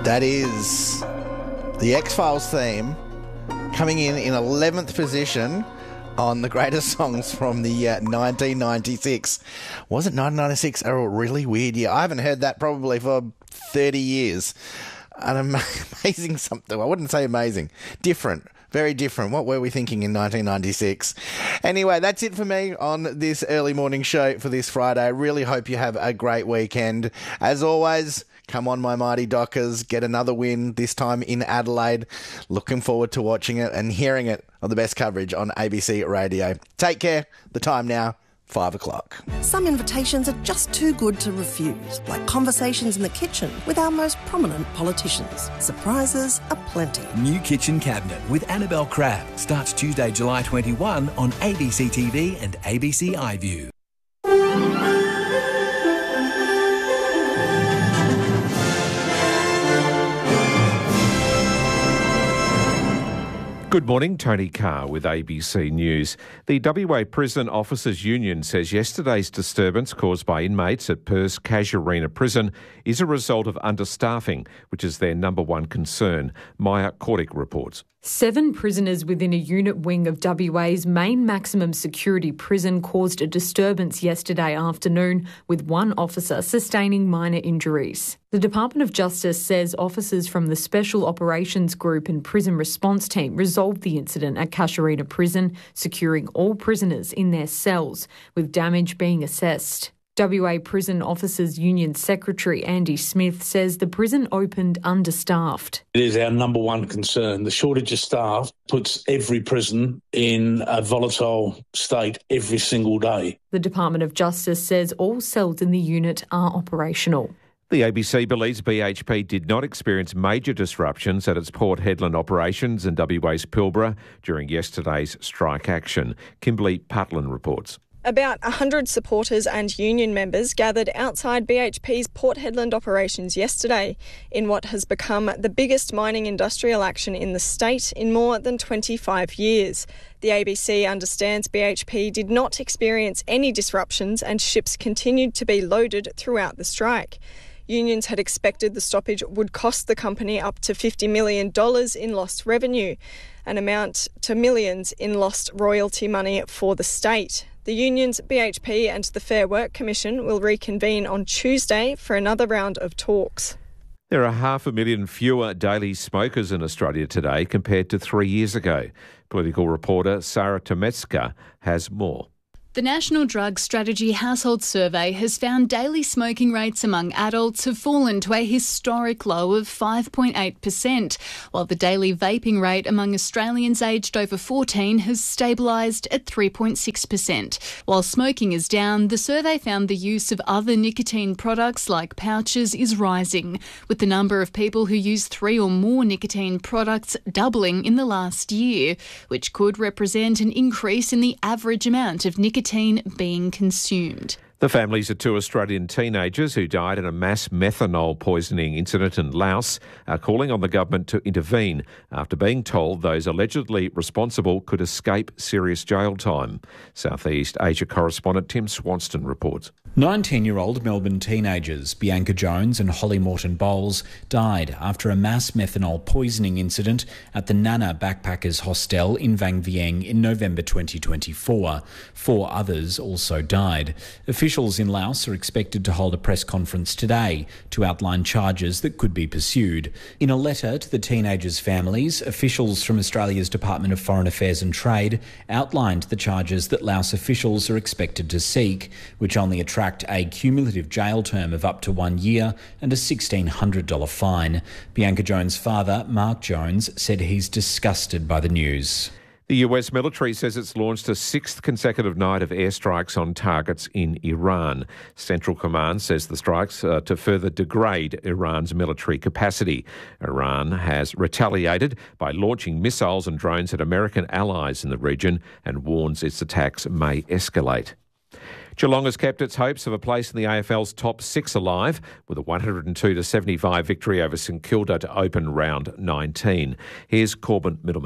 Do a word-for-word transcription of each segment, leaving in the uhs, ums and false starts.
That is the X-Files theme, coming in in eleventh position on the greatest songs from the uh, nineteen ninety-six. Was it nineteen ninety-six? A really weird year. I haven't heard that probably for thirty years. An amazing something. I wouldn't say amazing. Different. Very different. What were we thinking in nineteen ninety-six? Anyway, that's it for me on this early morning show for this Friday. I really hope you have a great weekend. As always, come on, my mighty Dockers. Get another win, this time in Adelaide. Looking forward to watching it and hearing it on the best coverage on A B C Radio. Take care. The time now, five o'clock. Some invitations are just too good to refuse, like conversations in the kitchen with our most prominent politicians. Surprises aplenty. New Kitchen Cabinet with Annabelle Crabb starts Tuesday, July twenty-first on A B C T V and A B C iView. Good morning, Tony Carr with A B C News. The W A Prison Officers Union says yesterday's disturbance caused by inmates at Perth's Casuarina Prison is a result of understaffing, which is their number one concern. Maya Kordick reports. Seven prisoners within a unit wing of W A's main maximum security prison caused a disturbance yesterday afternoon, with one officer sustaining minor injuries. The Department of Justice says officers from the Special Operations Group and Prison Response Team resolved the incident at Casuarina Prison, securing all prisoners in their cells, with damage being assessed. W A Prison Officers Union Secretary Andy Smith says the prison opened understaffed. It is our number one concern. The shortage of staff puts every prison in a volatile state every single day. The Department of Justice says all cells in the unit are operational. The A B C believes B H P did not experience major disruptions at its Port Hedland operations in W A's Pilbara during yesterday's strike action. Kimberly Putland reports. About one hundred supporters and union members gathered outside B H P's Port Hedland operations yesterday in what has become the biggest mining industrial action in the state in more than twenty-five years. The A B C understands B H P did not experience any disruptions and ships continued to be loaded throughout the strike. Unions had expected the stoppage would cost the company up to fifty million dollars in lost revenue, an amount to millions in lost royalty money for the state. The unions, B H P and the Fair Work Commission will reconvene on Tuesday for another round of talks. There are half a million fewer daily smokers in Australia today compared to three years ago. Political reporter Sarah Tometska has more. The National Drug Strategy Household Survey has found daily smoking rates among adults have fallen to a historic low of five point eight percent, while the daily vaping rate among Australians aged over fourteen has stabilised at three point six percent. While smoking is down, the survey found the use of other nicotine products like pouches is rising, with the number of people who use three or more nicotine products doubling in the last year, which could represent an increase in the average amount of nicotine being consumed. The families of two Australian teenagers who died in a mass methanol poisoning incident in Laos are calling on the government to intervene after being told those allegedly responsible could escape serious jail time. Southeast Asia correspondent Tim Swanston reports. nineteen-year-old Melbourne teenagers Bianca Jones and Holly Morton Bowles died after a mass methanol poisoning incident at the Nana Backpackers Hostel in Vang Vieng in November twenty twenty-four. Four others also died. Officials in Laos are expected to hold a press conference today to outline charges that could be pursued. In a letter to the teenagers' families, officials from Australia's Department of Foreign Affairs and Trade outlined the charges that Laos officials are expected to seek, which only attract a cumulative jail term of up to one year and a sixteen hundred dollars fine. Bianca Jones' father, Mark Jones, said he's disgusted by the news. The U S military says it's launched a sixth consecutive night of airstrikes on targets in Iran. Central Command says the strikes are to further degrade Iran's military capacity. Iran has retaliated by launching missiles and drones at American allies in the region and warns its attacks may escalate. Geelong has kept its hopes of a place in the A F L's top six alive with a one hundred two to seventy-five victory over St Kilda to open round nineteen. Here's Corbin Middlemass.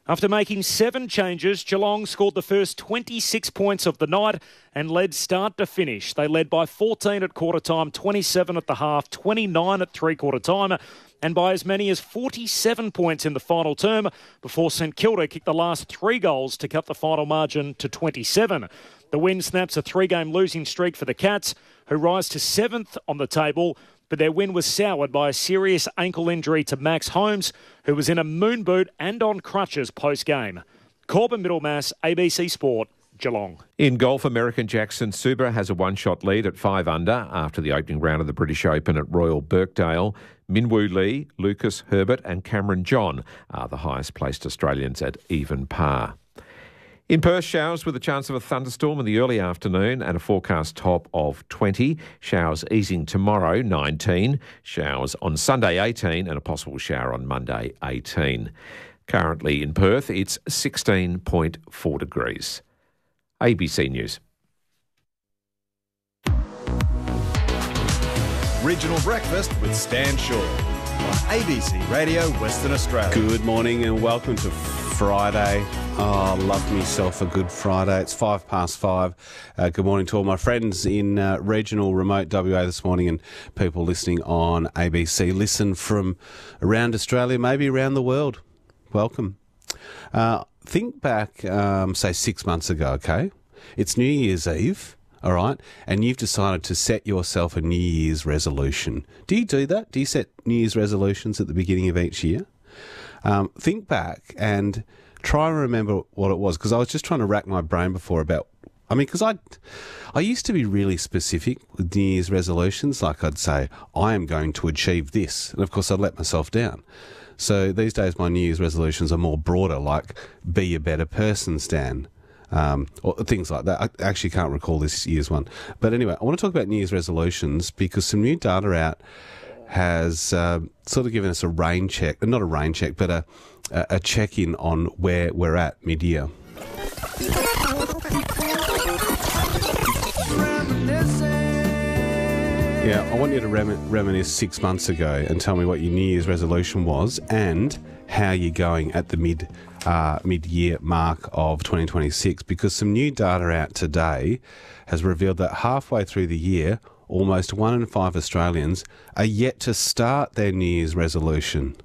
After making seven changes, Geelong scored the first twenty-six points of the night and led start to finish. They led by fourteen at quarter time, twenty-seven at the half, twenty-nine at three-quarter time, and by as many as forty-seven points in the final term before St Kilda kicked the last three goals to cut the final margin to twenty-seven. The win snaps a three-game losing streak for the Cats, who rise to seventh on the table, but their win was soured by a serious ankle injury to Max Holmes, who was in a moon boot and on crutches post-game. Corbin Middlemass, A B C Sport, Geelong. In golf, American Jackson Suba has a one-shot lead at five under after the opening round of the British Open at Royal Birkdale. Minwoo Lee, Lucas Herbert and Cameron John are the highest-placed Australians at even par. In Perth, showers with a chance of a thunderstorm in the early afternoon and a forecast top of twenty. Showers easing tomorrow, nineteen. Showers on Sunday, eighteen, and a possible shower on Monday, eighteen. Currently in Perth, it's sixteen point four degrees. A B C News. Regional Breakfast with Stan Shaw on A B C Radio Western Australia. Good morning and welcome to Friday. Oh, love myself a good Friday. It's five past five. Uh, good morning to all my friends in uh, regional remote W A this morning and people listening on A B C. Listen from around Australia, maybe around the world. Welcome. Uh, think back, um, say, six months ago, okay? It's New Year's Eve, all right? And you've decided to set yourself a New Year's resolution. Do you do that? Do you set New Year's resolutions at the beginning of each year? Um, think back and try and remember what it was, because I was just trying to rack my brain before about, I mean, because I I used to be really specific with New Year's resolutions, like I'd say, I am going to achieve this, and of course I'd let myself down. So these days my New Year's resolutions are more broader, like be a better person, Stan, um, or things like that. I actually can't recall this year's one. But anyway, I want to talk about New Year's resolutions because some new data out has uh, sort of given us a rain check, not a rain check, but a, a, a check-in on where we're at mid-year. Yeah, I want you to rem- reminisce six months ago and tell me what your New Year's resolution was and how you're going at the mid uh, mid-year mark of twenty twenty-six, because some new data out today has revealed that halfway through the year, almost one in five Australians are yet to start their New Year's resolution.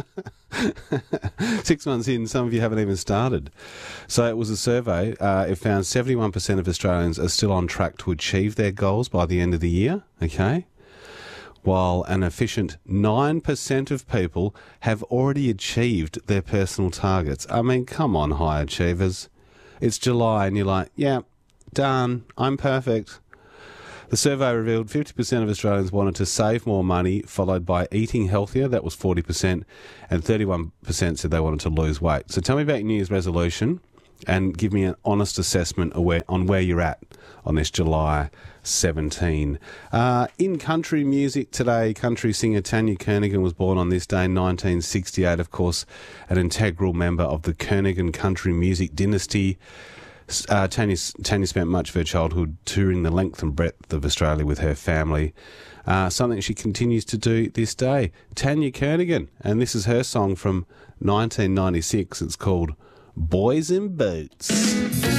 Six months in, some of you haven't even started. So it was a survey. Uh, it found seventy-one percent of Australians are still on track to achieve their goals by the end of the year, okay? While an efficient nine percent of people have already achieved their personal targets. I mean, come on, high achievers. It's July and you're like, yeah, done, I'm perfect. The survey revealed fifty percent of Australians wanted to save more money, followed by eating healthier, that was forty percent, and thirty-one percent said they wanted to lose weight. So tell me about your New Year's resolution and give me an honest assessment of where, on where you're at on this July seventeenth. Uh, in country music today, country singer Tanya Kernaghan was born on this day in nineteen sixty-eight, of course, an integral member of the Kernaghan country music dynasty. Uh, Tanya, Tanya spent much of her childhood touring the length and breadth of Australia with her family, uh, something she continues to do this day. Tanya Kernaghan, and this is her song from nineteen ninety-six. It's called Boys in Boots.